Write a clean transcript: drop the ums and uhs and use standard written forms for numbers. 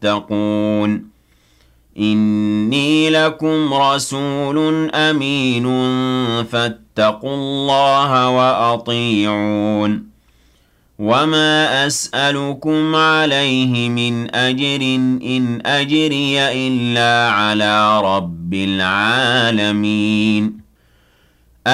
تتقون إني لكم رسول أمين فاتقوا الله وأطيعون وما أسألكم عليه من أجر إن أجري إلا على رب العالمين